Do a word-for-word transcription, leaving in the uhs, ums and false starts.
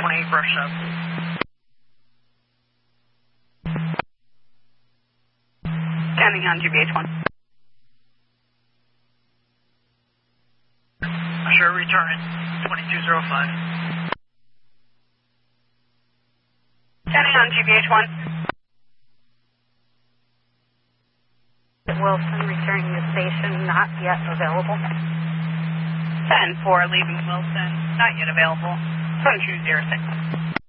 twenty, brush up. Standing on G B H one. Sure, return it. twenty-two oh five. Standing on G B H one. Wilson returning to station, not yet available. ten four, leaving Wilson, not yet available. twenty-two oh six.